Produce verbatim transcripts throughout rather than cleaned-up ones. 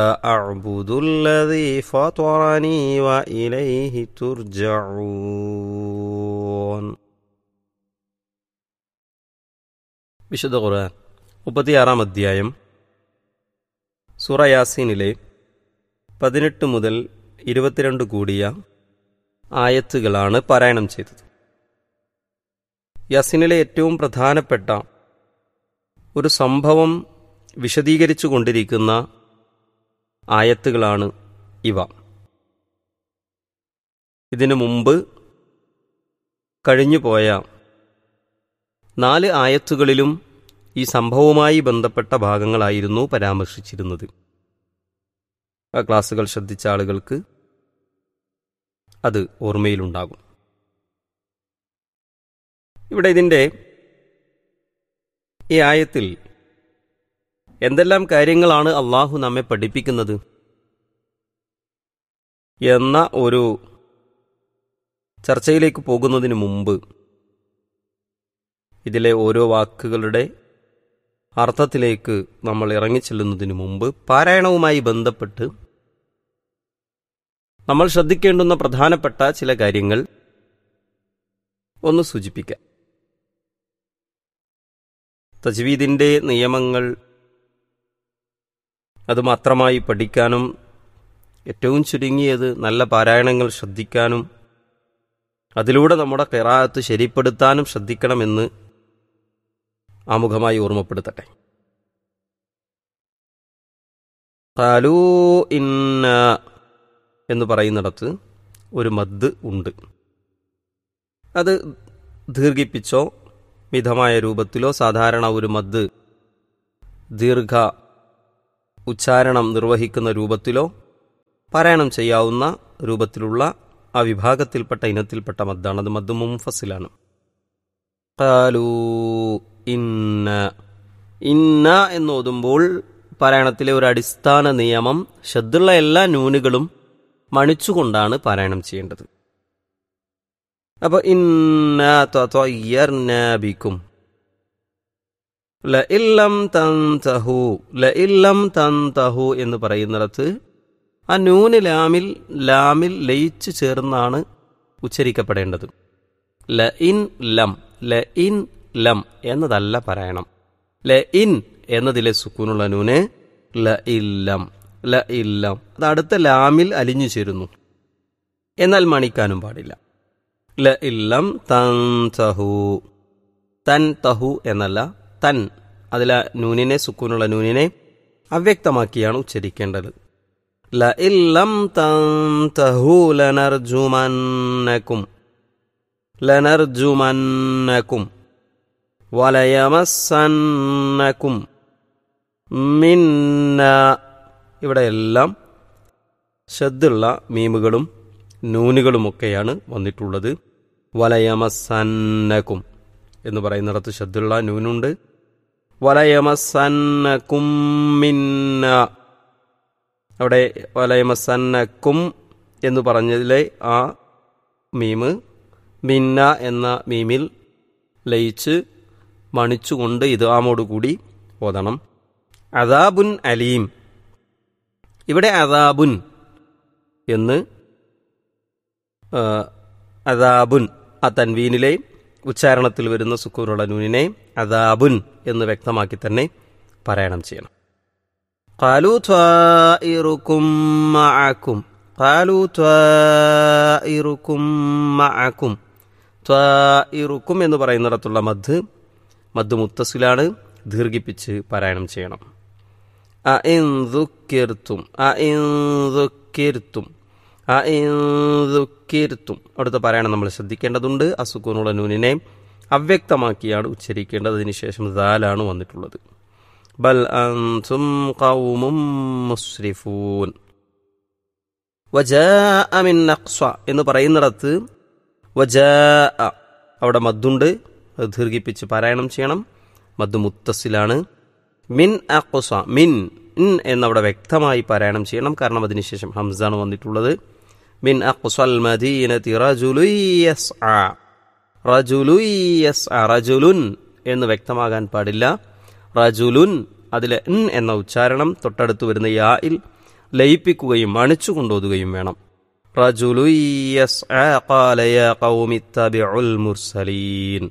അഅ്ബുദുല്ലദീ ഫതറനീ വഇലൈഹി തുർജഊൻ. വിശുദ്ധ ഖുർആൻ മുപ്പത്തിയാറാം അധ്യായം സൂറ യാസീനിലെ പതിനെട്ട് മുതൽ ഇരുപത്തിരണ്ട് കൂടിയ ആയത്തുകളാണ് പാരായണം ചെയ്തത്. യാസീനിലെ ഏറ്റവും പ്രധാനപ്പെട്ട ഒരു സംഭവം വിശദീകരിച്ചു കൊണ്ടിരിക്കുന്ന ആയത്തുകളാണ് ഇവ. ഇതിനു മുമ്പ് കഴിഞ്ഞുപോയ നാല് ആയത്തുകളിലും ഈ സംഭവവുമായി ബന്ധപ്പെട്ട ഭാഗങ്ങളായിരുന്നു പരാമർശിച്ചിരുന്നത്. ആ ക്ലാസുകൾ ശ്രദ്ധിച്ച ആളുകൾക്ക് അത് ഓർമ്മയിലുണ്ടാകും. ഇവിടെ ഇതിൻ്റെ ഈ ആയത്തിൽ എന്തെല്ലാം കാര്യങ്ങളാണ് അള്ളാഹു നമ്മെ പഠിപ്പിക്കുന്നത് എന്ന ഒരു ചർച്ചയിലേക്ക് പോകുന്നതിന് മുമ്പ് ഇതിലെ ഓരോ വാക്കുകളുടെ അർത്ഥത്തിലേക്ക് നമ്മൾ ഇറങ്ങിച്ചെല്ലുന്നതിന് മുമ്പ് പാരായണവുമായി ബന്ധപ്പെട്ട് നമ്മൾ ശ്രദ്ധിക്കേണ്ടുന്ന പ്രധാനപ്പെട്ട ചില കാര്യങ്ങൾ ഒന്ന് സൂചിപ്പിക്കാം. തജ്വീദിൻ്റെ നിയമങ്ങൾ അതുമാത്രമായി പഠിക്കാനും ഏറ്റവും ചുരുങ്ങിയത് നല്ല പാരായണങ്ങൾ ശ്രദ്ധിക്കാനും അതിലൂടെ നമ്മുടെ ഖിറാഅത്ത് ശരിപ്പെടുത്താനും ശ്രദ്ധിക്കണമെന്ന് ആമുഖമായി ഓർമ്മപ്പെടുത്തട്ടെ. ഖാലൂ ഇന്ന എന്ന് പറയുന്നിടത്ത് ഒരു മദ് ഉണ്ട്. അത് ദീർഘിപ്പിച്ചോ മിതമായ രൂപത്തിലോ സാധാരണ ഒരു മദ് ദീർഘ ഉച്ചാരണം നിർവഹിക്കുന്ന രൂപത്തിലോ പാരായണം ചെയ്യാവുന്ന രൂപത്തിലുള്ള ആ വിഭാഗത്തിൽപ്പെട്ട ഇനത്തിൽപ്പെട്ട മദ്ദാണ്. അത് മദ് മുൻഫസിലാണ്. ഖാലൂ ഇന്ന ഇന്ന എന്നോതുമ്പോൾ പാരായണത്തിലെ ഒരു അടിസ്ഥാന നിയമം ശദ്ദുള്ള എല്ലാ നൂനുകളും മണിച്ചുകൊണ്ടാണ് പാരായണം ചെയ്യേണ്ടത്. അപ്പോൾ ഇന്ന തതയ്യർനാ ബിക്കും ലഇല്ലം തൻതഹു ലഇല്ലം തൻതഹു എന്ന് പറയുന്നിടത്ത് ആ നൂന് ലാമിൽ ലാമിൽ ലയിച്ചു ചേർന്നാണ് ഉച്ചരിക്കപ്പെടേണ്ടത്. ലഇൻ ലം ലഇൻ ലം എന്നതല്ല പറയണം. ലഇൻ എന്നതിലെ സുക്കൂനുള്ള നൂന് ലഇല്ലം ലഇല്ലം അത് അടുത്ത ലാമിൽ അലിഞ്ഞു ചേരുന്നു, എന്നാൽ മണിക്കാനും പാടില്ല. ലഇല്ലം തൻതഹു തൻതഹു എന്നല്ല, തൻ അതിലെ നൂനിനെ സുക്കൂനുള്ള നൂനിനെ അവ്യക്തമാക്കിയാണ് ഉച്ചരിക്കേണ്ടത്. ലഇല്ലം തൻതഹു ലനർജുമന്നകും ലനർജുമന്നകും വലയമസ്സന്നകും മിന്ന. ഇവിടെ എല്ലാം ശദ്ദുള്ള മീമുകളും നൂനുകളുമൊക്കെയാണ് വന്നിട്ടുള്ളത്. വലയമസ്സന്നകും എന്ന് പറയുന്നിടത്ത് ശദ്ദുള്ള നൂനുണ്ട്. വലയമസ്സന്നകും മിന്ന, അവിടെ വലയമസ്സന്നകും എന്ന് പറഞ്ഞതിലെ ആ മീമ് മിന്ന എന്ന മീമിൽ ലയിച്ച് മണിച്ചുകൊണ്ട് ഇദ്ഗാമോടുകൂടി ഓതണം. അദാബുൻ അലീം, ഇവിടെ അദാബുൻ എന്ന് അദാബുൻ ആ തൻവീനിലെ ഉച്ചാരണത്തിൽ വരുന്ന സുക്കൂനുള്ള നൂനിനെ അദാബുൻ എന്ന് വ്യക്തമാക്കി തന്നെ പാരായണം ചെയ്യണം. ഖാലൂ ത്വാഇറുക്കും മഅകും ഖാലൂ ത്വാഇറുക്കും മഅകും ത്വാഇറുക്കും എന്ന് പറയുന്നിടത്തുള്ള മദ് മദ് മുത്തസിലാണ്, ദീർഘിപ്പിച്ച് പാരായണം ചെയ്യണം. അഇൻ ദുക്കിർതും അഇൻ ദുക്കിർതും അഇൻ ദുക്കിർതും അടുത്ത പാരായണം നമ്മൾ ശ്രദ്ധിക്കേണ്ടതുണ്ട്. അസുക്കൂനുള്ള നൂനിനെ അവ്യക്തമാക്കിയാണ് ഉച്ചരിക്കേണ്ടത്. അതിനുശേഷം ദാലാണ് വന്നിട്ടുള്ളത്. ബൽ അൻതും ഖൗമും മുസ്രിഫൂൻ. വജാഅ മിൻ അഖ്സ എന്ന് പറയുന്നിടത്ത് വജാഅ അവിടെ മദ്ദുണ്ട്, അത് ദീർഘിപ്പിച്ച് പാരായണം ചെയ്യണം. മദ് മുത്തസിലാണ്. മിൻ അഖ്സ മിൻ എന്നവിടെ വ്യക്തമായി പാരായണം ചെയ്യണം, കാരണം അതിനുശേഷം ഹംസാണ് വന്നിട്ടുള്ളത്. മിൻ അഖ്സൽ മദീനതി റജുലു യസ്ആ റജുലു യസ്ആ റജുലുൻ എന്ന് വ്യക്തമാകാൻ പാടില്ല. റജുലുൻ അതിലെ എന്ന ഉച്ചാരണം തൊട്ടടുത്ത് വരുന്ന യായിൽ ലയിപ്പിക്കുകയും അണിച്ചു കൊണ്ടോതുകയും വേണം. റജുലു യസ്ആ ഖാല യാ ഖൗമി ഇത്തബിഉൽ മുർസലീൻ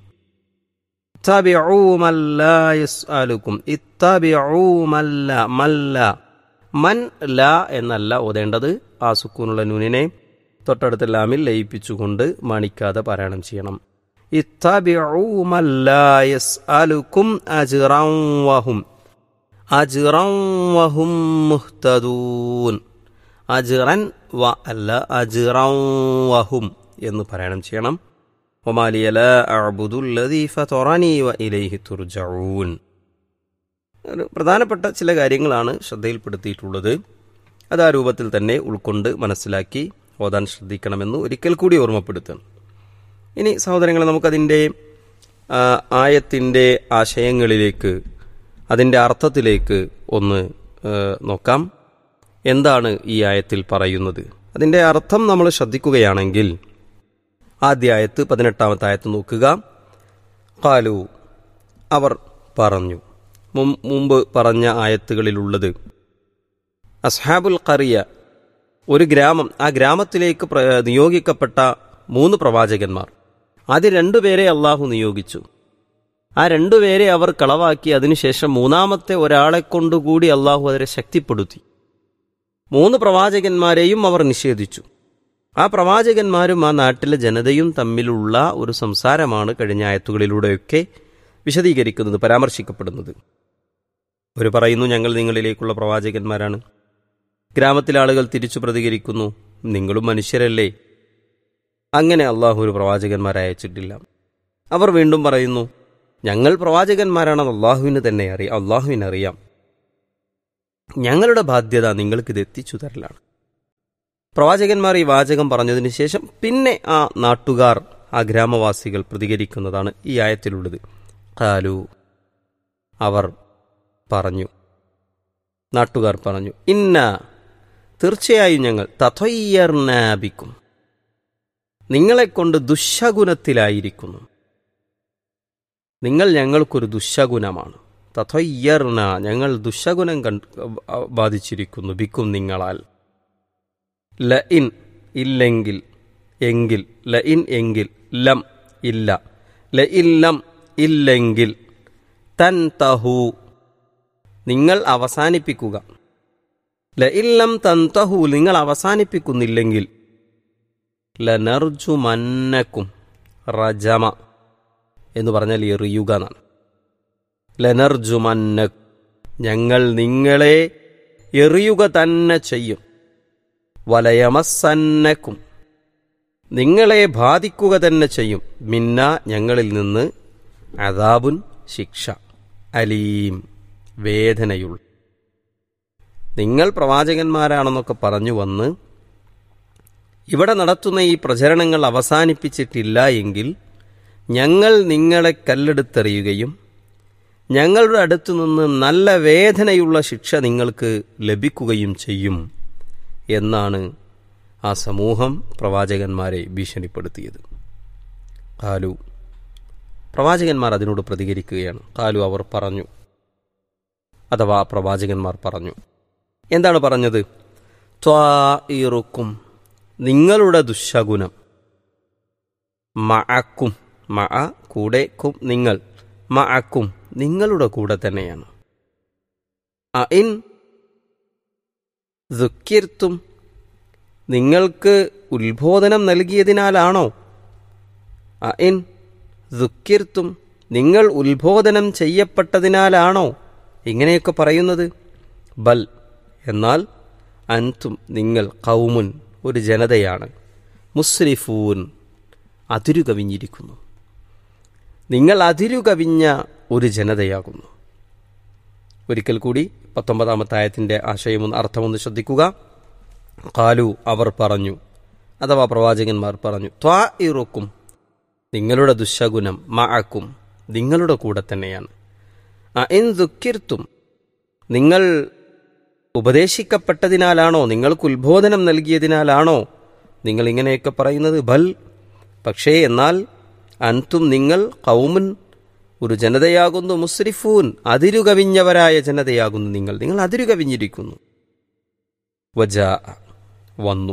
ഇത്തബിഉ മൻ ലാ യസ്അലുക്കും ഇത്തബിഉ മൻ ലാ മൻ ലാ മൻ ലാ എന്നല്ല ഓതേണ്ടത്. ആ സുക്കൂനുള്ള നൂനിനെ തൊട്ടടുത്ത ലാമിൽ ലയിപ്പിച്ചുകൊണ്ട് മണിക്കാതെ പാരായണം ചെയ്യണം. ഇത്തബിഉ മൻ ലാ യസ്അലുക്കും അജ്റൻ വഹും അജ്റൻ വഹും മുഹ്തദൂൻ. അജ്റൻ വ അല്ല അജ്റൻ വഹും എന്ന് പാരായണം ചെയ്യണം. വമാ ലിയ ലാ അഅ്ബുദുല്ലദീ ഫതറനീ വഇലൈഹി തുർജഊൻ. പ്രധാനപ്പെട്ട ചില കാര്യങ്ങളാണ് ശ്രദ്ധയിൽപ്പെടുത്തിയിട്ടുള്ളത്. അത് ആ രൂപത്തിൽ തന്നെ ഉൾക്കൊണ്ട് മനസ്സിലാക്കി ഓതാൻ ശ്രദ്ധിക്കണമെന്ന് ഒരിക്കൽ കൂടി ഓർമ്മപ്പെടുത്തണം. ഇനി സഹോദരങ്ങളെ, നമുക്കതിൻ്റെ ആയത്തിൻ്റെ ആശയങ്ങളിലേക്ക്, അതിൻ്റെ അർത്ഥത്തിലേക്ക് ഒന്ന് നോക്കാം. എന്താണ് ഈ ആയത്തിൽ പറയുന്നത്? അതിൻ്റെ അർത്ഥം നമ്മൾ ശ്രദ്ധിക്കുകയാണെങ്കിൽ ആദ്യ ആയത്ത് പതിനെട്ടാമത്തെ ആയത്ത് നോക്കുക. ഖാലു അവർ പറഞ്ഞു. മുമ്പ് പറഞ്ഞ ആയത്തുകളിലുള്ളത് അസ്ഹാബുൽ ഖറിയ, ഒരു ഗ്രാമം, ആ ഗ്രാമത്തിലേക്ക് നിയോഗിക്കപ്പെട്ട മൂന്ന് പ്രവാചകന്മാർ. ആദ്യം രണ്ടുപേരെ അള്ളാഹു നിയോഗിച്ചു. ആ രണ്ടുപേരെ അവർ കളവാക്കി. അതിനുശേഷം മൂന്നാമത്തെ ഒരാളെ കൊണ്ടുകൂടി അള്ളാഹു അവരെ ശക്തിപ്പെടുത്തി. മൂന്ന് പ്രവാചകന്മാരെയും അവർ നിഷേധിച്ചു. ആ പ്രവാചകന്മാരും ആ നാട്ടിലെ ജനതയും തമ്മിലുള്ള ഒരു സംസാരമാണ് കഴിഞ്ഞ ആയത്തുകളിലൂടെയൊക്കെ വിശദീകരിക്കുന്നത്, പരാമർശിക്കപ്പെടുന്നത്. അവർ പറയുന്നു, ഞങ്ങൾ നിങ്ങളിലേക്കുള്ള പ്രവാചകന്മാരാണ്. ഗ്രാമത്തിലെ ആളുകൾ തിരിച്ചു പ്രതികരിക്കുന്നു, നിങ്ങളും മനുഷ്യരല്ലേ, അങ്ങനെ അള്ളാഹു ഒരു പ്രവാചകന്മാരെ അയച്ചിട്ടില്ല. അവർ വീണ്ടും പറയുന്നു, ഞങ്ങൾ പ്രവാചകന്മാരാണെന്ന് അള്ളാഹുവിന് തന്നെ അറിയാം, അള്ളാഹുവിനറിയാം. ഞങ്ങളുടെ ബാധ്യത നിങ്ങൾക്കിത് എത്തിച്ചു തരലാണ്. പ്രവാചകന്മാർ ഈ വാചകം പറഞ്ഞതിന് ശേഷം പിന്നെ ആ നാട്ടുകാർ, ആ ഗ്രാമവാസികൾ പ്രതികരിക്കുന്നതാണ് ഈ ആയത്തിലുള്ളത്. ഖാലു അവർ പറഞ്ഞു, നാട്ടുകാർ പറഞ്ഞു, ഇന്ന തീർച്ചയായും ഞങ്ങൾ തത്വയ്യർനാ ബിക്കും നിങ്ങളെക്കൊണ്ട് ദുശകുനത്തിലായിരിക്കുന്നു. നിങ്ങൾ ഞങ്ങൾക്കൊരു ദുശകുനമാണ്. തത്വയ്യർന ഞങ്ങൾ ദുശകുനം കണ്ട് ബാധിച്ചിരിക്കുന്നു. ബിക്കും നിങ്ങളാൽ. ല ഇൻ ഇല്ലെങ്കിൽ, എങ്കിൽ, ല ഇൻ എങ്കിൽ, ലം ഇല്ല, ല ഇല്ലം ഇല്ലെങ്കിൽ, തൻ തഹു നിങ്ങൾ അവസാനിപ്പിക്കുക, ല ഇല്ലം തൻ തഹു നിങ്ങൾ അവസാനിപ്പിക്കുന്നില്ലെങ്കിൽ, ലനർജുമന്നക്കും റജമ എന്ന് പറഞ്ഞാൽ എറിയുക എന്നാണ്. ലനർജുമന്ന ഞങ്ങൾ നിങ്ങളെ എറിയുക തന്നെ ചെയ്യും. വലയമസന്നക്കും നിങ്ങളെ ബാധിക്കുക തന്നെ ചെയ്യും. മിന്ന ഞങ്ങളിൽ നിന്ന് അദാബുൻ ശിക്ഷ, അലീം വേദനയുള്ള. നിങ്ങൾ പ്രവാചകന്മാരാണെന്നൊക്കെ പറഞ്ഞു വന്ന് ഇവിടെ നടത്തുന്ന ഈ പ്രചരണങ്ങൾ അവസാനിപ്പിച്ചിട്ടില്ല എങ്കിൽ ഞങ്ങൾ നിങ്ങളെ കല്ലെടുത്തെറിയുകയും ഞങ്ങളുടെ അടുത്തു നിന്ന് നല്ല വേദനയുള്ള ശിക്ഷ നിങ്ങൾക്ക് ലഭിക്കുകയും ചെയ്യും എന്നാണ് ആ സമൂഹം പ്രവാചകന്മാരെ ഭീഷണിപ്പെടുത്തിയത്. ഖാലു പ്രവാചകന്മാർ അതിനോട് പ്രതികരിക്കുകയാണ്. ഖാലു അവർ പറഞ്ഞു, അഥവാ പ്രവാചകന്മാർ പറഞ്ഞു. എന്താണ് പറഞ്ഞത്? ത്വാഇറുക്കും നിങ്ങളുടെ ദുശകുനം, മഅക്കും മഅ കൂടെ, കും നിങ്ങൾ, മഅക്കും നിങ്ങളുടെ കൂടെ തന്നെയാണ്. അഇൻ ദുഃഖിർത്തും നിങ്ങൾക്ക് ഉത്ബോധനം നൽകിയതിനാലാണോ? അഇൻ ദുഃഖിർത്തും നിങ്ങൾ ഉത്ബോധനം ചെയ്യപ്പെട്ടതിനാലാണോ ഇങ്ങനെയൊക്കെ പറയുന്നത്? ബൽ എന്നാൽ അൻതും നിങ്ങൾ ഖൗമുൻ ഒരു ജനതയാണ്, മുസ്രിഫൂൻ അതിരുകവിഞ്ഞിരിക്കുന്നു, നിങ്ങൾ അതിരുകവിഞ്ഞ ഒരു ജനതയാകുന്നു. ഒരിക്കൽ കൂടി പത്തൊമ്പതാമത്തെ ആയത്തിൻ്റെ ആശയമൊന്ന് അർത്ഥമൊന്ന് ശ്രദ്ധിക്കുക. ഖാലു അവർ പറഞ്ഞു, അഥവാ പ്രവാചകന്മാർ പറഞ്ഞു, ത്വാഇറുക്കും നിങ്ങളുടെ ദുശകുനം, മഅക്കും നിങ്ങളുടെ കൂടെ തന്നെയാണ്. അഇൻ ദുഃഖിർത്തും നിങ്ങൾ ഉപദേശിക്കപ്പെട്ടതിനാലാണോ, നിങ്ങൾക്ക് ഉത്ബോധനം നൽകിയതിനാലാണോ നിങ്ങൾ ഇങ്ങനെയൊക്കെ പറയുന്നത്? ബൽ പക്ഷേ എന്നാൽ അൻതും നിങ്ങൾ ഖൗമുൻ ഒരു ജനതയാകുന്നു, മുസ്രിഫൂൻ അതിരുകവിഞ്ഞവരായ ജനതയാകുന്നു നിങ്ങൾ, നിങ്ങൾ അതിരുകവിഞ്ഞിരിക്കുന്നു. വജാ വന്നു.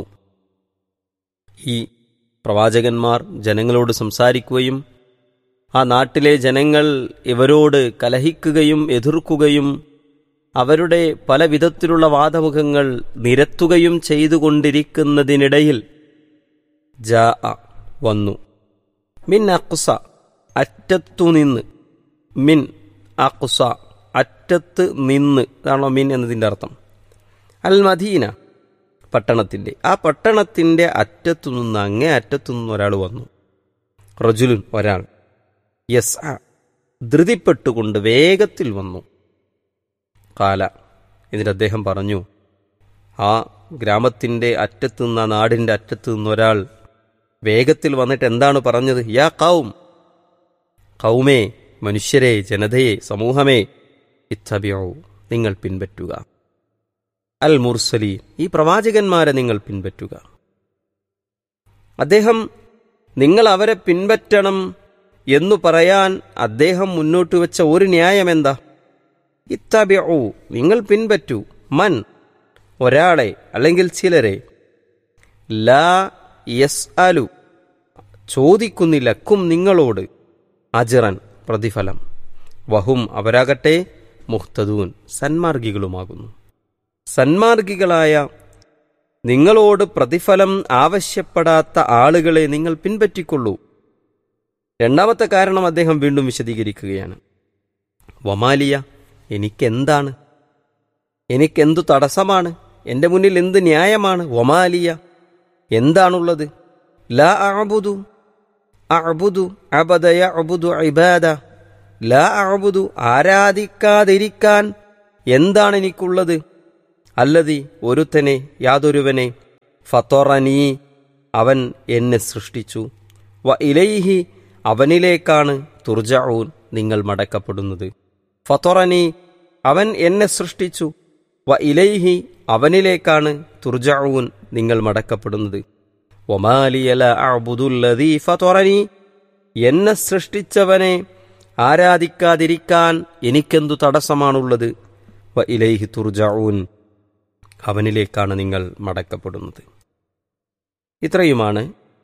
ഈ പ്രവാചകന്മാർ ജനങ്ങളോട് സംസാരിക്കുകയും ആ നാട്ടിലെ ജനങ്ങൾ ഇവരോട് കലഹിക്കുകയും എതിർക്കുകയും അവരുടെ പല വിധത്തിലുള്ള വാദമുഖങ്ങൾ നിരത്തുകയും ചെയ്തുകൊണ്ടിരിക്കുന്നതിനിടയിൽ ജാ വന്നു. മിൻ അഖ്സ അറ്റത്തുനിന്ന്, മിൻ അഖ്സ അറ്റത്ത് നിന്ന്, അതാണോ മിൻ എന്നതിൻ്റെ അർത്ഥം. അൽ മദീന പട്ടണത്തിൻ്റെ, ആ പട്ടണത്തിൻ്റെ അറ്റത്തു നിന്ന്, അങ്ങേ അറ്റത്തു നിന്ന് ഒരാൾ വന്നു. റജുലുൻ ഒരാൾ, യസ് ധൃതിപ്പെട്ടുകൊണ്ട് വേഗത്തിൽ വന്നു. കാല എന്നിട്ട് അദ്ദേഹം പറഞ്ഞു, ആ ഗ്രാമത്തിൻ്റെ അറ്റത്തു നിന്ന്, ആ നാടിൻ്റെ അറ്റത്തു നിന്ന് ഒരാൾ വേഗത്തിൽ വന്നിട്ട് എന്താണ് പറഞ്ഞത്? യാ ഖൗം, ഖൗമേ, മനുഷ്യരെ, ജനതയെ, സമൂഹമേ, ഇത്തബിഉ, നിങ്ങൾ പിൻപറ്റുക, അൽ മുർസലീൻ, ഈ പ്രവാചകന്മാരെ നിങ്ങൾ പിൻപറ്റുക. അദ്ദേഹം നിങ്ങൾ അവരെ പിൻപറ്റണം എന്നു പറയാൻ അദ്ദേഹം മുന്നോട്ട് വെച്ച ഒരു ന്യായം എന്താ? ഇത്തബിഉ, നിങ്ങൾ പിൻപറ്റൂ, മൻ, ഒരാളെ അല്ലെങ്കിൽ ചിലരെ, ലാ യസ്അലു, ചോദിക്കുന്നില്ല, ക്കും നിങ്ങളോട്, അജ്റൻ, പ്രതിഫലം, വഹും അവരാകട്ടെ മുഹ്തദൂൻ, സന്മാർഗികളുമാകുന്നു. സന്മാർഗികളായ നിങ്ങളോട് പ്രതിഫലം ആവശ്യപ്പെടാത്ത ആളുകളെ നിങ്ങൾ പിൻപറ്റിക്കൊള്ളൂ. രണ്ടാമത്തെ കാരണം അദ്ദേഹം വീണ്ടും വിശദീകരിക്കുകയാണ്. വമാലിയ, എനിക്കെന്താണ്, എനിക്കെന്തു തടസ്സമാണ്, എൻ്റെ മുന്നിൽ എന്ത് ന്യായമാണ്? വമാലിയ, എന്താണുള്ളത്? ലാ അഅബുദു, അഅബുദു അബദ യഅബുദു ഇബാദ, ലാ അഅബുദു, ആരാധിക്കാതിരിക്കാൻ എന്താണ് എനിക്കുള്ളത്? അല്ലതി, ഒരുത്തനെ, യാതൊരുവനെ, ഫത്വറനീ, അവൻ എന്നെ സൃഷ്ടിച്ചു, വ ഇലൈഹി, അവനിലേക്കാണ്, തുർജഊൻ, നിങ്ങൾ മടക്കപ്പെടുന്നത്. ഫത്വറനീ, അവൻ എന്നെ സൃഷ്ടിച്ചു, വ ഇലൈഹി, അവനിലേക്കാണ്, തുർജഊൻ, നിങ്ങൾ മടക്കപ്പെടുന്നത്. വമാലിയ ലാ അഅബുദുല്ലദീ ഫത്വറനീ, എന്നെ സൃഷ്ടിച്ചവനെ ആരാധിക്കാതിരിക്കാൻ എനിക്കെന്തു തടസ്സമാണുള്ളത്? വ ഇലൈഹി തുർജഊൻ, അവനിലേക്കാണ് നിങ്ങൾ മടക്കപ്പെടുന്നത്. ഇത്രയുമാണ്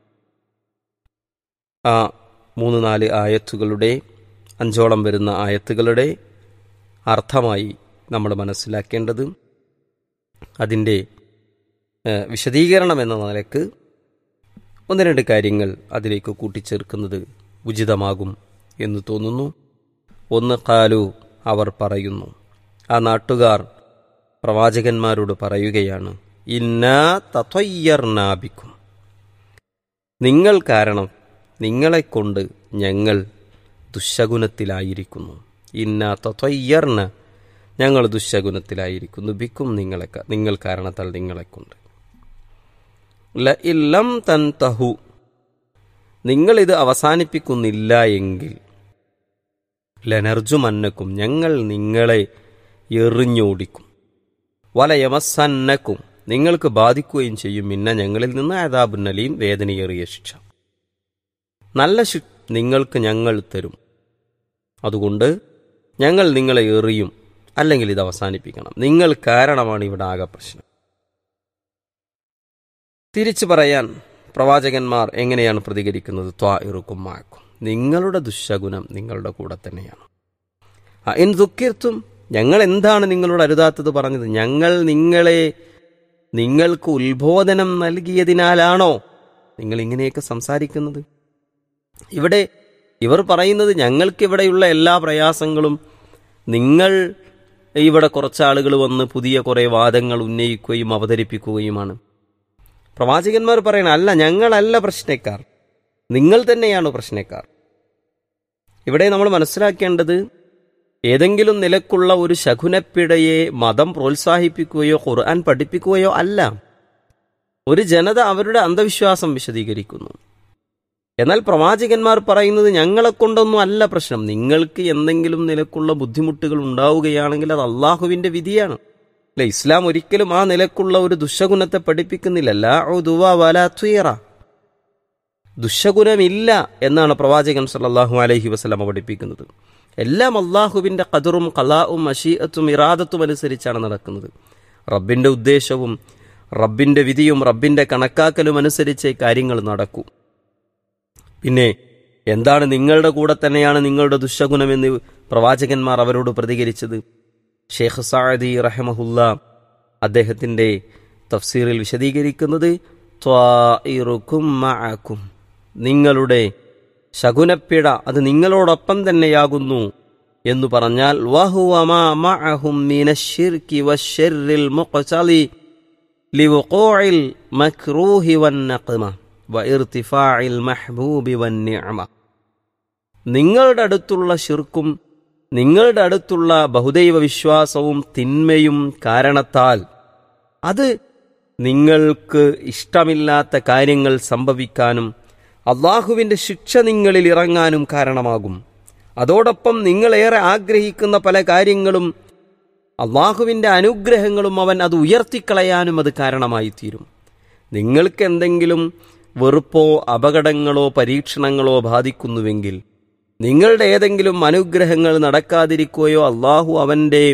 ആ മൂന്ന് നാല് ആയത്തുകളുടെ, അഞ്ചോളം വരുന്ന ആയത്തുകളുടെ അർത്ഥമായി നമ്മൾ മനസ്സിലാക്കേണ്ടത്. അതിൻ്റെ വിശദീകരണം എന്ന നിലക്ക് ഒന്ന് രണ്ട് കാര്യങ്ങൾ അതിലേക്ക് കൂട്ടിച്ചേർക്കുന്നത് ഉചിതമാകും എന്ന് തോന്നുന്നു. ഒന്ന്, ഖാലു, അവർ പറയുന്നു, ആ നാട്ടുകാർ പ്രവാചകന്മാരോട് പറയുകയാണ്, ഇന്നാ തത്വയ്യർനാ ബിക്കും, നിങ്ങൾ കാരണം, നിങ്ങളെക്കൊണ്ട് ഞങ്ങൾ ദുശ്ശകുനത്തിലായിരിക്കുന്നു. ഇന്നാ തത്വയ്യർന, ഞങ്ങൾ ദുശ്ശകുനത്തിലായിരിക്കുന്നു, ബിക്കും, നിങ്ങളെ, നിങ്ങൾ കാരണത്താൽ നിങ്ങളെക്കൊണ്ട്. ല ഇല്ലം തൻതഹു, നിങ്ങളിത് അവസാനിപ്പിക്കുന്നില്ല എങ്കിൽ, ലനർജുമന്നക്കും, ഞങ്ങൾ നിങ്ങളെ എറിഞ്ഞോടിക്കും, വലയമസന്നക്കും, നിങ്ങൾക്ക് ബാധിക്കുകയും ചെയ്യും, മിന്ന, ഞങ്ങളിൽ നിന്ന്, അദാബുൻ അലീം, വേദനയേറിയ ശിക്ഷ, നല്ല ശിക്ഷ നിങ്ങൾക്ക് ഞങ്ങൾ തരും. അതുകൊണ്ട് ഞങ്ങൾ നിങ്ങളെ എറിയും, അല്ലെങ്കിൽ ഇത് അവസാനിപ്പിക്കണം, നിങ്ങൾ കാരണമാണ് ഇവിടെ ആകെ പ്രശ്നം. തിരിച്ചു പറയാൻ പ്രവാചകന്മാർ എങ്ങനെയാണ് പ്രതികരിക്കുന്നത്? ത്വാഇറുക്കും മാക്കും, നിങ്ങളുടെ ദുശ്ശകുനം നിങ്ങളുടെ കൂടെ തന്നെയാണ്. ഇൻ ദുഃഖിർത്തും, ഞങ്ങൾ എന്താണ് നിങ്ങളോട് അരുതാത്തത് പറഞ്ഞത്? ഞങ്ങൾ നിങ്ങളെ നിങ്ങൾക്ക് ഉത്ബോധനം നൽകിയതിനാലാണോ നിങ്ങൾ ഇങ്ങനെയൊക്കെ സംസാരിക്കുന്നത്? ഇവിടെ ഇവർ പറയുന്നത്, ഞങ്ങൾക്കിവിടെയുള്ള എല്ലാ പ്രയാസങ്ങളും നിങ്ങൾ ഇവിടെ കുറച്ചാളുകൾ വന്ന് പുതിയ കുറേ വാദങ്ങൾ ഉന്നയിക്കുകയും അവതരിപ്പിക്കുകയുമാണ്. പ്രവാചകന്മാർ പറയണ, അല്ല, ഞങ്ങളല്ല പ്രശ്നക്കാർ, നിങ്ങൾ തന്നെയാണ് പ്രശ്നക്കാർ. ഇവിടെ നമ്മൾ മനസ്സിലാക്കേണ്ടത്, ഏതെങ്കിലും നിലക്കുള്ള ഒരു ശകുനപ്പിഴയെ മതം പ്രോത്സാഹിപ്പിക്കുകയോ ഖുർആൻ പഠിപ്പിക്കുകയോ അല്ല. ഒരു ജനത അവരുടെ അന്ധവിശ്വാസം വിശദീകരിക്കുന്നു. എന്നാൽ പ്രവാചകന്മാർ പറയുന്നത്, ഞങ്ങളെ കൊണ്ടൊന്നും അല്ല പ്രശ്നം, നിങ്ങൾക്ക് എന്തെങ്കിലും നിലക്കുള്ള ബുദ്ധിമുട്ടുകൾ ഉണ്ടാവുകയാണെങ്കിൽ അത് അള്ളാഹുവിൻ്റെ വിധിയാണ്. അല്ലെ, ഇസ്ലാം ഒരിക്കലും ആ നിലക്കുള്ള ഒരു ദുശ്ശകുനത്തെ പഠിപ്പിക്കുന്നില്ല. ലാ ഉദുവ വലാ തുയറ, ദുശ്ശകുനമില്ല എന്നാണ് പ്രവാചകൻ സല്ലല്ലാഹു അലൈഹി വസല്ലമ പഠിപ്പിക്കുന്നത്. എല്ലാം അള്ളാഹുവിൻ്റെ ഖദറും ഖലാഉം മശീഅത്തും ഇറാദത്തും അനുസരിച്ചാണ് നടക്കുന്നത്. റബ്ബിൻ്റെ ഉദ്ദേശവും റബ്ബിന്റെ വിധിയും റബ്ബിന്റെ കണക്കാക്കലും അനുസരിച്ച് കാര്യങ്ങൾ നടക്കൂ. പിന്നെ എന്താണ് നിങ്ങളുടെ കൂടെ തന്നെയാണ് നിങ്ങളുടെ ദുശകുനമെന്ന് പ്രവാചകന്മാർ അവരോട് പ്രതികരിച്ചത്? ഷെയ്ഖ് സഅദി റഹിമഹുല്ല അദ്ദേഹത്തിന്റെ തഫ്സീറിൽ വിശദീകരിക്കുന്നത് ത്വാഇറുക്കും മഅക്കും, നിങ്ങളുടെ ശകുനപ്പിഴ അത് നിങ്ങളോടൊപ്പം തന്നെയാകുന്നു എന്ന് പറഞ്ഞാൽ വഹുവ മാ മഅഹും മിനശ്ശിർകി വശ്ശർറിൽ മുഖ്തലി ലിവുഖൂഇൽ മക്റൂഹി വന്നഖ്മ വഇർതിഫാഇൽ മഹ്ബൂബി വന്നിഅമ. നിങ്ങളുടെ അടുത്തുള്ള ശിർക്കും നിങ്ങളുടെ അടുത്തുള്ള ബഹുദൈവ വിശ്വാസവും തിന്മയും കാരണത്താൽ അത് നിങ്ങൾക്ക് ഇഷ്ടമില്ലാത്ത കാര്യങ്ങൾ സംഭവിക്കാനും അള്ളാഹുവിൻ്റെ ശിക്ഷ നിങ്ങളിൽ ഇറങ്ങാനും കാരണമാകും. അതോടൊപ്പം നിങ്ങളേറെ ആഗ്രഹിക്കുന്ന പല കാര്യങ്ങളും അള്ളാഹുവിൻ്റെ അനുഗ്രഹങ്ങളും അവൻ അത് ഉയർത്തിക്കളയാനും അത് കാരണമായി തീരും. നിങ്ങൾക്ക് എന്തെങ്കിലും വെറുപ്പോ അപകടങ്ങളോ പരീക്ഷണങ്ങളോ ബാധിക്കുന്നുവെങ്കിൽ, നിങ്ങളുടെ ഏതെങ്കിലും അനുഗ്രഹങ്ങൾ നടക്കാതിരിക്കുകയോ അള്ളാഹു അവൻ്റെ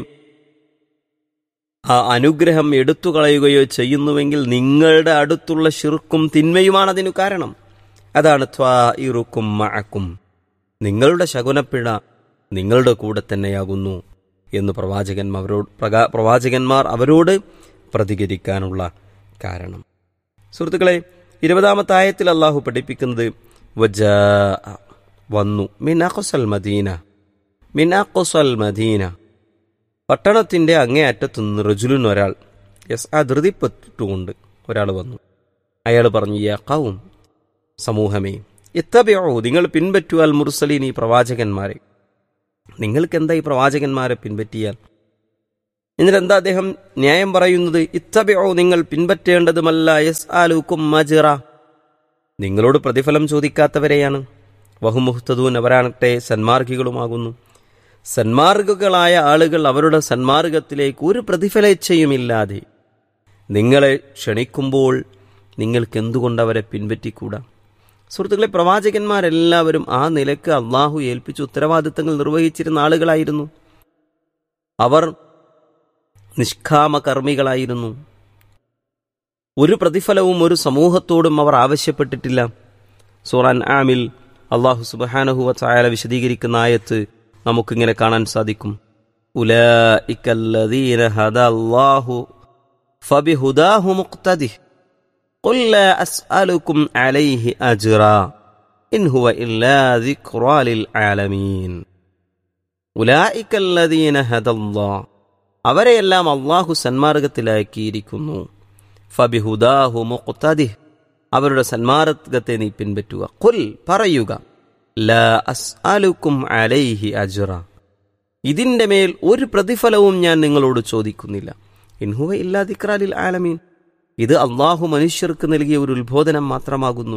ആ അനുഗ്രഹം എടുത്തുകളയുകയോ ചെയ്യുന്നുവെങ്കിൽ നിങ്ങളുടെ അടുത്തുള്ള ശിർക്കും തിന്മയുമാണ് അതിനു കാരണം. അതാണ് ത്വാഇറുക്കും മഅക്കും, നിങ്ങളുടെ ശകുനപ്പിഴ നിങ്ങളുടെ കൂടെ തന്നെയാകുന്നു എന്ന് പ്രവാചകന്മാരോട് പ്രവാചകന്മാർ അവരോട് പ്രതികരിക്കാനുള്ള കാരണം. സുഹൃത്തുക്കളെ, ഇരുപതാമത്തെ ആയത്തിൽ അള്ളാഹു പഠിപ്പിക്കുന്നത് വജാ വന്നു മിൻ അഖ്സൽ മദീന മിൻ അഖ്സൽ മദീന, പട്ടണത്തിൻ്റെ അങ്ങേ അറ്റത്തുനിന്ന് റജുലുൻ ഒരാൾ യസ് ആ ധൃതിപ്പെട്ടുകൊണ്ട് ഒരാൾ വന്നു. അയാൾ പറഞ്ഞു, യാ ഖൗം, സമൂഹമേ, ഇത്തബിഉ, നിങ്ങൾ പിൻപറ്റൂ അൽ മുർസലീൻ, ഈ പ്രവാചകന്മാരെ. നിങ്ങൾക്ക് എന്താ ഈ പ്രവാചകന്മാരെ പിൻപറ്റിയാൽ? എന്നിട്ട് എന്താ അദ്ദേഹം ന്യായം പറയുന്നത്? ഇത്തബിഉ, നിങ്ങൾ പിൻപറ്റേണ്ടതുമല്ല യസ് ആലുക്കും മജ്റ, നിങ്ങളോട് പ്രതിഫലം ചോദിക്കാത്തവരെയാണ്. വഹും മുഹ്തദൂൻ, അവരാണട്ടെ സന്മാർഗികളുമാകുന്നു. സന്മാർഗികളായ ആളുകൾ അവരുടെ സന്മാർഗത്തിലേക്ക് ഒരു പ്രതിഫലേച്ഛയുമില്ലാതെ നിങ്ങളെ ക്ഷണിക്കുമ്പോൾ നിങ്ങൾക്ക് എന്തുകൊണ്ട് അവരെ പിൻപറ്റിക്കൂടാ? സുഹൃത്തുക്കളെ, പ്രവാചകന്മാരെല്ലാവരും ആ നിലക്ക് അള്ളാഹു ഏൽപ്പിച്ച ഉത്തരവാദിത്തങ്ങൾ നിർവഹിച്ചിരുന്ന ആളുകളായിരുന്നു. അവർ നിഷ്കാമ കർമ്മികളായിരുന്നു. ഒരു പ്രതിഫലവും ഒരു സമൂഹത്തോടും അവർ ആവശ്യപ്പെട്ടിട്ടില്ല. സൂറ അൻആമിൽ അള്ളാഹു സുബ്ഹാനഹു വ തആല വിശദീകരിക്കുന്ന ആയത്ത് നമുക്കിങ്ങനെ കാണാൻ സാധിക്കും. ഉലൈകല്ലദീന ഹദല്ലാഹു ഫബിഹുദാഹു മുഖ്തദിഹ് ഖുൽ ലാ അസ്അലുക്കും അലൈഹി അജ്റാ ഇൻ ഹുവ ഇല്ലാ ദിക്റാ ലിൽ ആലമീൻ. ഉലൈകല്ലദീന ഹദല്ലാഹ്, അവരെയെല്ലാം അള്ളാഹു സന്മാർഗത്തിലാക്കിയിരിക്കുന്നു. ഫബിഹുദാഹു മുഖ്തദിഹ്, അവരുടെ സന്മാർഗത്തെ നീ പിൻപറ്റുക. ഖുൽ, പറയുക, ലാ അസ്അലുക്കും അലൈഹി അജ്റ, ഇതിൻ്റെ മേൽ ഒരു പ്രതിഫലവും ഞാൻ നിങ്ങളോട് ചോദിക്കുന്നില്ല. ഇൻ ഹുവ ഇല്ലാ ദിക്റാ ലിൽ ആലമീൻ, ഇത് അള്ളാഹു മനുഷ്യർക്ക് നൽകിയ ഒരു ഉത്ബോധനം മാത്രമാകുന്നു.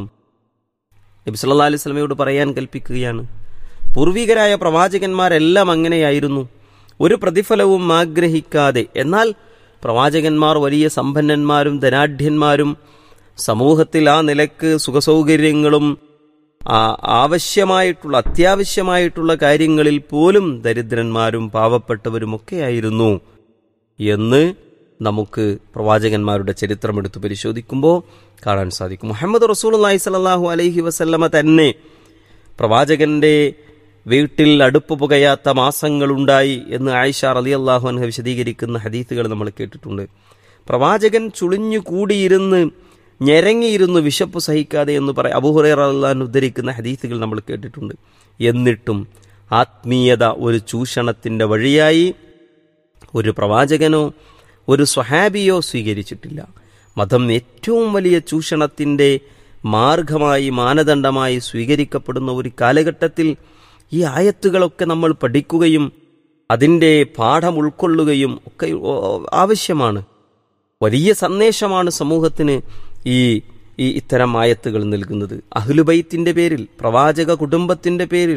നബി സല്ലല്ലാഹു അലൈഹി വസല്ലമയോട് പറയാൻ കൽപ്പിക്കുകയാണ്. പൂർവികരായ പ്രവാചകന്മാരെല്ലാം അങ്ങനെയായിരുന്നു, ഒരു പ്രതിഫലവും ആഗ്രഹിക്കാതെ. എന്നാൽ പ്രവാചകന്മാർ വലിയ സമ്പന്നന്മാരും ധനാഢ്യന്മാരും സമൂഹത്തിൽ ആ നിലക്ക് സുഖസൗകര്യങ്ങളും ആവശ്യമായിട്ടുള്ള അത്യാവശ്യമായിട്ടുള്ള കാര്യങ്ങളിൽ പോലും ദരിദ്രന്മാരും പാവപ്പെട്ടവരുമൊക്കെയായിരുന്നു എന്ന് നമുക്ക് പ്രവാചകന്മാരുടെ ചരിത്രമെടുത്ത് പരിശോധിക്കുമ്പോൾ കാണാൻ സാധിക്കും. മുഹമ്മദ് റസൂലുള്ളാഹി സ്വല്ലല്ലാഹു അലൈഹി വസല്ലമ തന്നെ പ്രവാചകന്റെ വീട്ടിൽ അടുപ്പ് പുകയാത്ത മാസങ്ങളുണ്ടായി എന്ന് ആയിഷ റളിയല്ലാഹു അൻഹ വിശദീകരിക്കുന്ന ഹദീസുകൾ നമ്മൾ കേട്ടിട്ടുണ്ട്. പ്രവാചകൻ ചുളിഞ്ഞു കൂടിയിരുന്ന് ഞെരങ്ങിയിരുന്നു വിശപ്പ് സഹിക്കാതെ എന്ന് പറ അബൂ ഹുറൈറ റളിയല്ലാഹു അൻഹു ഉദ്ധരിക്കുന്ന ഹദീസുകൾ നമ്മൾ കേട്ടിട്ടുണ്ട്. എന്നിട്ടും ആത്മീയത ഒരു ചൂഷണത്തിൻ്റെ വഴിയായി ഒരു പ്രവാചകനോ ഒരു സ്വഹാബിയോ സ്വീകരിച്ചിട്ടില്ല. മതം ഏറ്റവും വലിയ ചൂഷണത്തിൻ്റെ മാർഗമായി മാനദണ്ഡമായി സ്വീകരിക്കപ്പെടുന്ന ഒരു കാലഘട്ടത്തിൽ ഈ ആയത്തുകളൊക്കെ നമ്മൾ പഠിക്കുകയും അതിൻ്റെ പാഠം ഉൾക്കൊള്ളുകയും ഒക്കെ ആവശ്യമാണ്. വലിയ സന്ദേശമാണ് സമൂഹത്തിന് ഈ ഈ ഇത്തരം ആയത്തുകൾ നൽകുന്നത്. അഹ്ലുബൈത്തിൻ്റെ പേരിൽ, പ്രവാചക കുടുംബത്തിൻ്റെ പേരിൽ,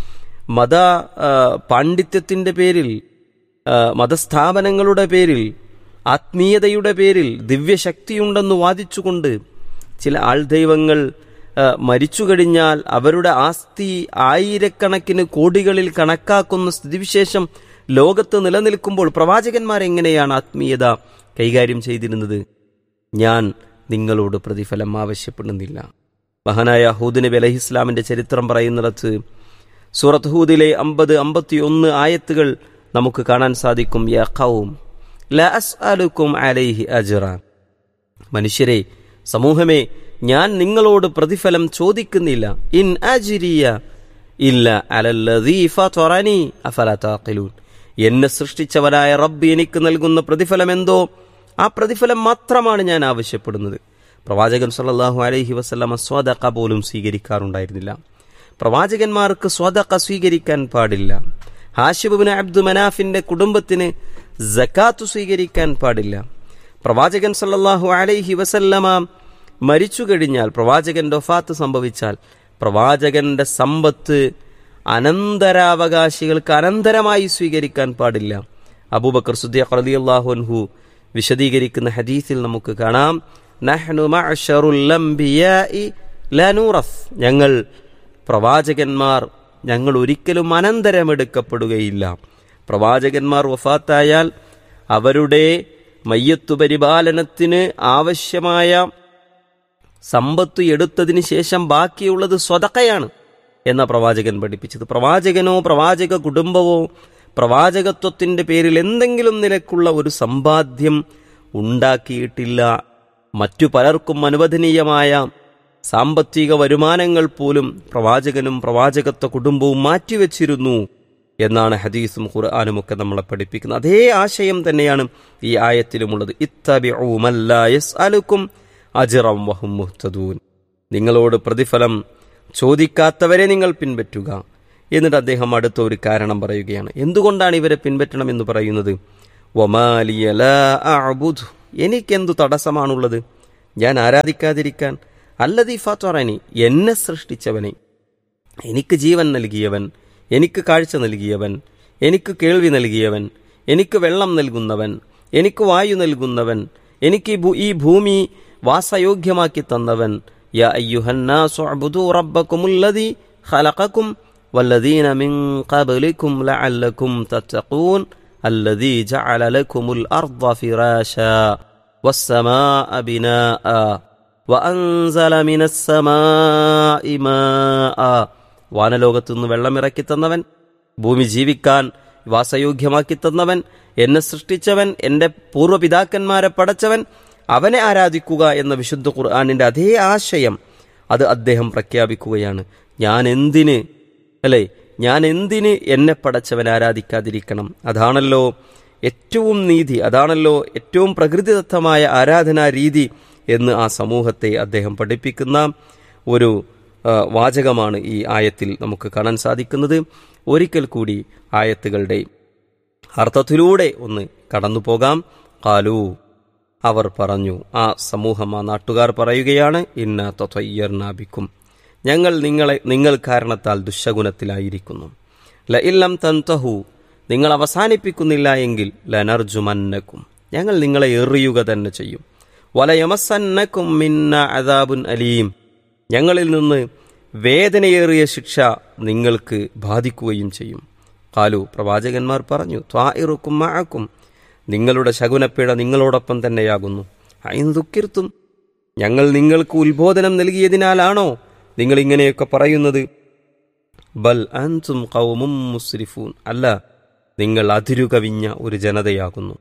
മത പാണ്ഡിത്യത്തിൻ്റെ പേരിൽ, മതസ്ഥാപനങ്ങളുടെ പേരിൽ, ആത്മീയതയുടെ പേരിൽ ദിവ്യശക്തിയുണ്ടെന്ന് വാദിച്ചുകൊണ്ട് ചില ആൾദൈവങ്ങൾ മരിച്ചു കഴിഞ്ഞാൽ അവരുടെ ആസ്തി ആയിരക്കണക്കിന് കോടികളിൽ കണക്കാക്കുന്ന സ്ഥിതിവിശേഷം ലോകത്ത് നിലനിൽക്കുമ്പോൾ പ്രവാചകന്മാരെങ്ങനെയാണ് ആത്മീയത കൈകാര്യം ചെയ്തിരുന്നത്? ഞാൻ നിങ്ങളോട് പ്രതിഫലം ആവശ്യപ്പെടുന്നില്ല. മഹാനായ ഹൂദ് നബി അലൈഹിസ്ലാമിൻ്റെ ചരിത്രം പറയുന്നിടത്ത് സൂറത്ത് ഹൂദിലെ അമ്പത് അമ്പത്തി ഒന്ന് ആയത്തുകൾ നമുക്ക് കാണാൻ സാധിക്കും. യാ ഖൗം ലാ അസ്അലുക്കും അലൈഹി അജ്റ, മനുഷ്യരെ, സമൂഹമേ, ഞാൻ നിങ്ങളോട് പ്രതിഫലം ചോദിക്കുന്നില്ല. ഇൻ അജ്രിയ ഇല്ല അലല്ലദീ ഫതറനി അഫലാ തഅഖിലൂൻ, എന്നെ സൃഷ്ടിച്ചവനായ റബ്ബ് എനിക്ക് നൽകുന്ന പ്രതിഫലം എന്തോ ആ പ്രതിഫലം മാത്രമാണ് ഞാൻ ആവശ്യപ്പെടുന്നത്. പ്രവാചകൻ സല്ലല്ലാഹു അലൈഹി വസല്ലമ സ്വദഖ പോലും സ്വീകരിക്കാറുണ്ടായിരുന്നില്ല. പ്രവാചകന്മാർക്ക് സ്വദഖ സ്വീകരിക്കാൻ പാടില്ല. ഹാശിബ് ഇബ്നു അബ്ദു മനാഫിന്റെ കുടുംബത്തിന് സകാത്ത് സ്വീകരിക്കാൻ പാടില്ല. പ്രവാചകൻ സല്ലല്ലാഹു അലൈഹി വസല്ലമ മരിച്ചു കഴിഞ്ഞാൽ, പ്രവാചകന്റെ വഫാത്ത് സംഭവിച്ചാൽ, പ്രവാചകന്റെ സമ്പത്ത് അനന്തരാവകാശികൾക്ക് അനന്തരമായി സ്വീകരിക്കാൻ പാടില്ല. അബൂബക്കർ സിദ്ദീഖ് റളിയല്ലാഹു അൻഹു വിശദീകരിക്കുന്ന ഹദീസിൽ നമുക്ക് കാണാം, നഹ്നു മഅ്ശറുൽ അംബിയാഇ ലാ നൂറസ്, ഞങ്ങൾ പ്രവാചകന്മാർ ഞങ്ങൾ ഒരിക്കലും അനന്തരമെടുക്കപ്പെടുകയില്ല. പ്രവാചകന്മാർ വഫാത്തായാൽ അവരുടെ മയ്യത്തു പരിപാലനത്തിന് ആവശ്യമായ സമ്പത്ത് എടുത്തതിന് ശേഷം ബാക്കിയുള്ളത് സ്വതക്കയാണ് എന്ന പ്രവാചകൻ പഠിപ്പിച്ചത്. പ്രവാചകനോ പ്രവാചക കുടുംബമോ പ്രവാചകത്വത്തിൻ്റെ പേരിൽ എന്തെങ്കിലും നിലക്കുള്ള ഒരു സമ്പാദ്യം ഉണ്ടാക്കിയിട്ടില്ല. മറ്റു പലർക്കും അനുവദനീയമായ സാമ്പത്തിക വരുമാനങ്ങൾ പോലും പ്രവാചകനും പ്രവാചകത്വ കുടുംബവും മാറ്റിവെച്ചിരുന്നു എന്നാണ് ഹദീസും ഖുർആനുമൊക്കെ നമ്മളെ പഠിപ്പിക്കുന്നത്. അതേ ആശയം തന്നെയാണ് ഈ ആയത്തിലുമുള്ളത്. ഇത്തബിഉ മല്ലാ യസ്അലുക്കും അജ്റൻ വഹും മുഹ്തദൂൻ, നിങ്ങളോട് പ്രതിഫലം ചോദിക്കാത്തവരെ നിങ്ങൾ പിൻപറ്റുക. എന്നിട്ട് അദ്ദേഹം അടുത്ത ഒരു കാരണം പറയുകയാണ്. എന്തുകൊണ്ടാണ് ഇവരെ പിൻപറ്റണം എന്ന് പറയുന്നത്? വമാലിയ ലാ അഅ്ബുദു, എനിക്കെന്തു തടസ്സമാണുള്ളത് ഞാൻ ആരാധിക്കാതിരിക്കാൻ? അല്ലദീ ഫതറനി, എന്നെ സൃഷ്ടിച്ചവനെ, എനിക്ക് ജീവൻ നൽകിയവൻ, എനിക്ക് കാഴ്ച നൽകിയവൻ, എനിക്ക് കേൾവി നൽകിയവൻ, എനിക്ക് വെള്ളം നൽകുന്നവൻ, എനിക്ക് വായു നൽകുന്നവൻ, എനിക്ക് ഈ ഭൂമി വാസയോഗ്യമാക്കി തന്നവൻ. യാ അയ്യുഹന്നാസു അബ്ദു റബ്ബക്കുമുല്ലദീ ഖലഖക്കും വല്ലദീന മിൻ ഖബ്ലിക്കും ലഅല്ലക്കും തത്തഖൂൻ അല്ലദീ ജഅല ലക്കുമുൽ അർദ ഫിറാശാ വസ്സമാഅ ബിനാഅ വഅൻസല മിനസ് സമാഇ മാഅ, വാനലോകത്തുനിന്ന് വെള്ളമിറക്കി തന്നവൻ, ഭൂമി ജീവിക്കാൻ വാസയോഗ്യമാക്കി തന്നവൻ, എന്നെ സൃഷ്ടിച്ചവൻ, എൻ്റെ പൂർവ്വപിതാക്കന്മാരെ പടച്ചവൻ, അവനെ ആരാധിക്കുക എന്ന വിശുദ്ധ ഖുർആനിൻ്റെ അതേ ആശയം അത് അദ്ദേഹം പ്രഖ്യാപിക്കുകയാണ്. ഞാൻ എന്തിന് അല്ലേ ഞാൻ എന്തിന് എന്നെ പടച്ചവൻ ആരാധിക്കാതിരിക്കണം? അതാണല്ലോ ഏറ്റവും നീതി, അതാണല്ലോ ഏറ്റവും പ്രകൃതിദത്തമായ ആരാധനാ രീതി എന്ന് ആ സമൂഹത്തെ അദ്ദേഹം പഠിപ്പിക്കുന്ന ഒരു വാചകമാണ് ഈ ആയത്തിൽ നമുക്ക് കാണാൻ സാധിക്കുന്നത്. ഒരിക്കൽ കൂടി ആയത്തുകളുടെ അർത്ഥത്തിലൂടെ ഒന്ന് കടന്നു പോകാം. ഖാലു, അവർ പറഞ്ഞു, ആ സമൂഹം, ആ നാട്ടുകാർ പറയുകയാണ്, ഇന്ന തതയ്യർനാ ബിക്കും, ഞങ്ങൾ നിങ്ങളെ നിങ്ങൾ കാരണത്താൽ ദുശ്ശകുനത്തിലായിരിക്കുന്നു. ലഇല്ലം തൻതഹു, നിങ്ങൾ അവസാനിപ്പിക്കുന്നില്ല എങ്കിൽ ലനർജുമന്നക്കും, ഞങ്ങൾ നിങ്ങളെ എറിയുക തന്നെ ചെയ്യും. വലയമസന്നക്കും മിന്ന അദാബുൻ അലീം, ഞങ്ങളിൽ നിന്ന് വേദനയേറിയ ശിക്ഷ നിങ്ങൾക്ക് ബാധിക്കുകയും ചെയ്യും. ഖാലു, പ്രവാചകന്മാർ പറഞ്ഞു, ത്വാഇറുക്കും മഅക്കും, നിങ്ങളുടെ ശകുനപ്പിഴ നിങ്ങളോടൊപ്പം തന്നെയാകുന്നു. ഐൻ ദുഃഖിർത്തും, ഞങ്ങൾ നിങ്ങൾക്ക് ഉത്ബോധനം നൽകിയതിനാലാണോ നിങ്ങൾ ഇങ്ങനെയൊക്കെ പറയുന്നത്? ബൽ അൻതും ഖൗമും മുസ്രിഫൂൻ, അല്ല, നിങ്ങൾ അതിരുകവിഞ്ഞ ഒരു ജനതയാകുന്നു.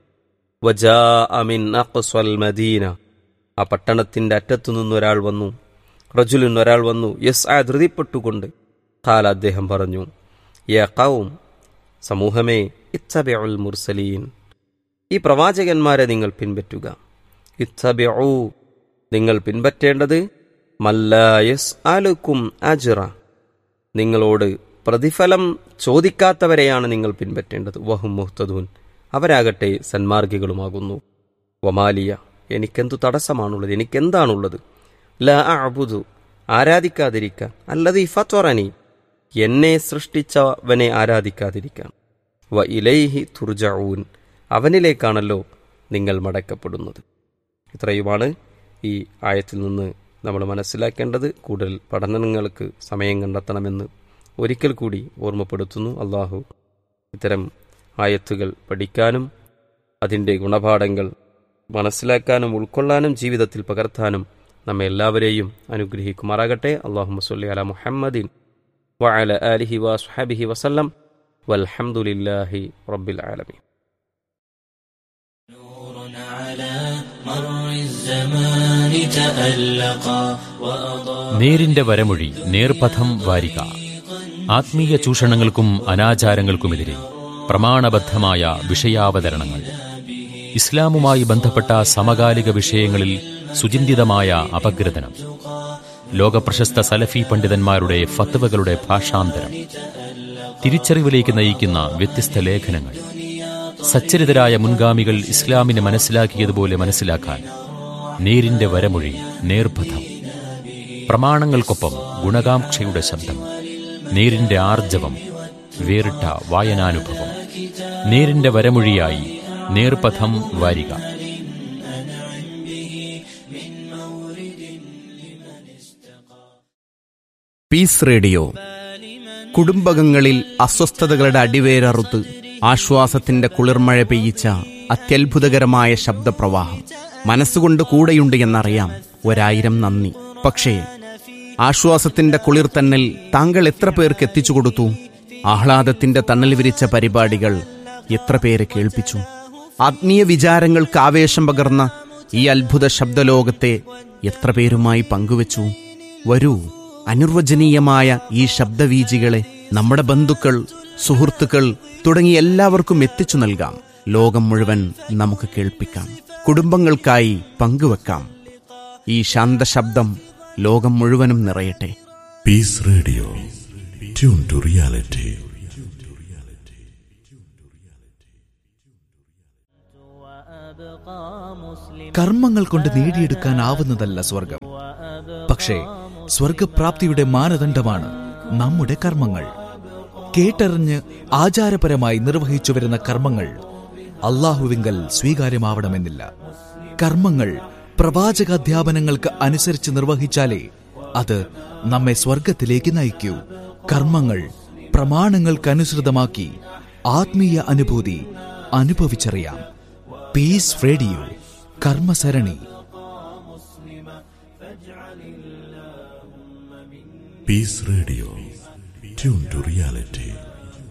വജാഅ മിൻ അഖ്സൽ മദീന, ആ പട്ടണത്തിന്റെ അറ്റത്തുനിന്നൊരാൾ വന്നു. റജുലുൻ, ഒരാൾ വന്നു. യസ്ആ, ധൃതിപ്പെട്ടുകൊണ്ട്. ഖാല, അദ്ദേഹം പറഞ്ഞു, യാ ഖൗം, സമൂഹമേ, ഇത്തബിഉൽ മുർസലീൻ, ഈ പ്രവാചകന്മാരെ നിങ്ങൾ പിൻപറ്റുക. ഇത്തബിഉ, നിങ്ങൾ പിൻപറ്റേണ്ടത് മല്ലാ യസ്അലുക്കും അജ്റ, നിങ്ങളോട് പ്രതിഫലം ചോദിക്കാത്തവരെയാണ് നിങ്ങൾ പിൻപറ്റേണ്ടത്. വഹും മുഹ്തദൂൻ, അവരാകട്ടെ സന്മാർഗികളുമാകുന്നു. വമാലിയ, എനിക്കെന്തു തടസ്സമാണുള്ളത്, എനിക്കെന്താണുള്ളത്? ലാ അഅ്ബുദു, ആരാധിക്കാതിരിക്കാൻ, അല്ലദീ ഫതറനി, എന്നെ സൃഷ്ടിച്ചവനെ ആരാധിക്കാതിരിക്കാൻ. വ ഇലൈഹി തുർജഊൻ, അവനിലേക്കാണല്ലോ നിങ്ങൾ മടക്കപ്പെടുന്നത്. ഇത്രയുമാണ് ഈ ആയത്തിൽ നിന്ന് നമ്മൾ മനസ്സിലാക്കേണ്ടത്. കൂടുതൽ പഠനങ്ങൾക്ക് സമയം കണ്ടെത്തണമെന്ന് ഒരിക്കൽ കൂടി ഓർമ്മപ്പെടുത്തുന്നു. അള്ളാഹു ഇത്തരം ആയത്തുകൾ പഠിക്കാനും അതിൻ്റെ ഗുണപാഠങ്ങൾ മനസ്സിലാക്കാനും ഉൾക്കൊള്ളാനും ജീവിതത്തിൽ പകർത്താനും നമ്മെ എല്ലാവരെയും അനുഗ്രഹിക്കുമാറാകട്ടെ. അല്ലാഹുമ്മ സ്വല്ലി അലാ മുഹമ്മദിൻ വഅല ആലിഹി വസ്ഹബിഹി വസല്ലം വൽഹംദുലില്ലാഹി റബ്ബിൽ ആലമീൻ. നേരിന്റെ വരമൊഴി നേർപഥം വാരിക. ആത്മീയ ചൂഷണങ്ങൾക്കും അനാചാരങ്ങൾക്കുമെതിരെ പ്രമാണബദ്ധമായ വിഷയാവതരണങ്ങൾ. ഇസ്ലാമുമായി ബന്ധപ്പെട്ട സമകാലിക വിഷയങ്ങളിൽ സുചിന്തിതമായ അപഗ്രഥനം. ലോകപ്രശസ്ത സലഫി പണ്ഡിതന്മാരുടെ ഫത്വകളുടെ ഭാഷാന്തരം. തിരിച്ചറിവിലേക്ക് നയിക്കുന്ന വ്യത്യസ്ത ലേഖനങ്ങൾ. സച്ചരിതരായ മുൻഗാമികൾ ഇസ്ലാമിനെ മനസ്സിലാക്കിയതുപോലെ മനസ്സിലാക്കാൻ നേരിന്റെ വരമൊഴി നേർപഥം. പ്രമാണങ്ങൾക്കൊപ്പം ഗുണകാംക്ഷയുടെ ശബ്ദം. നേരിന്റെ ആർജവം, വേറിട്ട വായനാനുഭവം. നേരിന്റെ വരമൊഴിയായി നേർപഥം വാരിക. Piece radio. കുടുംബകങ്ങളിൽ അസ്വസ്ഥതകളുടെ അടിവേരറുത്ത് ആശ്വാസത്തിന്റെ കുളിർമഴ പെയ്യിച്ച അത്യത്ഭുതകരമായ ശബ്ദപ്രവാഹം. മനസ്സുകൊണ്ട് കൂടെയുണ്ട് എന്നറിയാം, ഒരായിരം നന്ദി. പക്ഷേ ആശ്വാസത്തിന്റെ കുളിർ തന്നൽ താങ്കൾ എത്ര പേർക്ക് എത്തിച്ചു കൊടുത്തു? ആഹ്ലാദത്തിന്റെ തണൽ വിരിച്ച പരിപാടികൾ എത്ര പേരെ കേൾപ്പിച്ചു? ആത്മീയ വിചാരങ്ങൾക്ക് ആവേശം പകർന്ന ഈ അത്ഭുത ശബ്ദലോകത്തെ എത്ര പേരുമായി പങ്കുവച്ചു? വരൂ, അനിർവചനീയമായ ഈ ശബ്ദവീജികളെ നമ്മുടെ ബന്ധുക്കൾ, സുഹൃത്തുക്കൾ തുടങ്ങി എല്ലാവർക്കും എത്തിച്ചു നൽകാം. ലോകം മുഴുവൻ നമുക്ക് കേൾപ്പിക്കാം, കുടുംബങ്ങൾക്കായി പങ്കുവെക്കാം. ഈ ശാന്തശബ്ദം ലോകം മുഴുവനും നിറയട്ടെ. Piece radio, tune to reality. കർമ്മങ്ങൾ കൊണ്ട് നേടിയെടുക്കാനാവുന്നതല്ല സ്വർഗം. പക്ഷേ സ്വർഗപ്രാപ്തിയുടെ മാനദണ്ഡമാണ് നമ്മുടെ കർമ്മങ്ങൾ. കേട്ടറിഞ്ഞ് ആചാരപരമായി നിർവഹിച്ചു വരുന്ന കർമ്മങ്ങൾ അല്ലാഹുവിങ്കൽ സ്വീകാര്യമാവണമെന്നില്ല. കർമ്മങ്ങൾ പ്രവാചകാധ്യാപനങ്ങൾക്ക് അനുസരിച്ച് നിർവഹിച്ചാലേ അത് നമ്മെ സ്വർഗത്തിലേക്ക് നയിക്കൂ. കർമ്മങ്ങൾ പ്രമാണങ്ങൾക്കനുസൃതമാക്കി ആത്മീയ അനുഭൂതി അനുഭവിച്ചറിയാം. Piece radio കർമ്മസരണി. Piece radio, tune to reality.